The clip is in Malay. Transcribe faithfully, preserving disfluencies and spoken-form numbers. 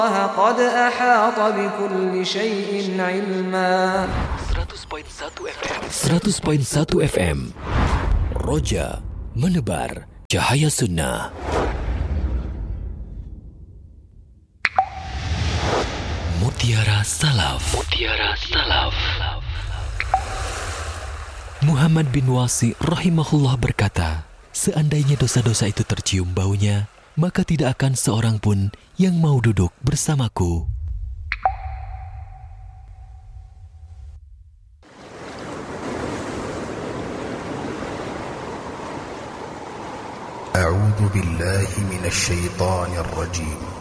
قد أحاط بكل شيء علما. seratus koma satu F M seratus koma satu F M Roja menebar cahaya sunnah. Mutiara Salaf. Mutiara Salaf. Muhammad bin Wasi rahimahullah berkata, seandainya dosa-dosa itu tercium baunya, maka tidak akan seorang pun yang mau duduk bersamaku. A'udzu billahi minasy syaithanir rajim.